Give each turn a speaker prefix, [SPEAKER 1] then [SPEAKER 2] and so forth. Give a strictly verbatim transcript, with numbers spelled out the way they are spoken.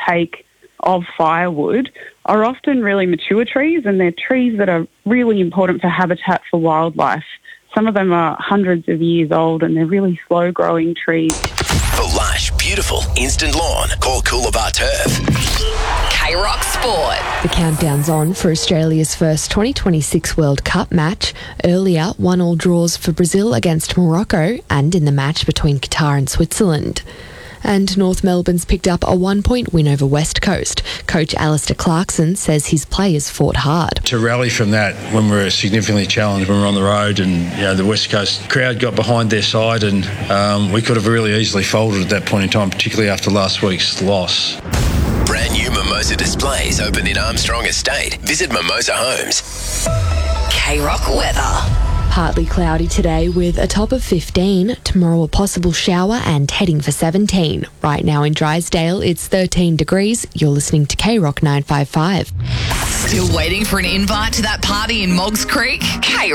[SPEAKER 1] take of firewood are often really mature trees, and they're trees that are really important for habitat for wildlife. Some of them are hundreds of years old, and they're really slow-growing trees.
[SPEAKER 2] For lush, beautiful, instant lawn, call Coolabah Turf.
[SPEAKER 3] K-Rock Sport.
[SPEAKER 4] The countdown's on for Australia's first twenty twenty-six World Cup match. Earlier, one-all draws for Brazil against Morocco, and in the match between Qatar and Switzerland. And North Melbourne's picked up a one-point win over West Coast. Coach Alistair Clarkson says his players fought hard.
[SPEAKER 5] To rally from that when we're significantly challenged, when we're on the road, and you know the West Coast crowd got behind their side, and um, we could have really easily folded at that point in time, particularly after last week's loss.
[SPEAKER 2] Brand new Mimosa displays open in Armstrong Estate. Visit Mimosa Homes.
[SPEAKER 3] K-Rock weather.
[SPEAKER 4] Partly cloudy today with a top of fifteen. Tomorrow a possible shower and heading for seventeen. Right now in Drysdale it's thirteen degrees. You're listening to K-Rock nine five five.
[SPEAKER 3] Still waiting for an invite to that party in Moggs Creek? K-Rock.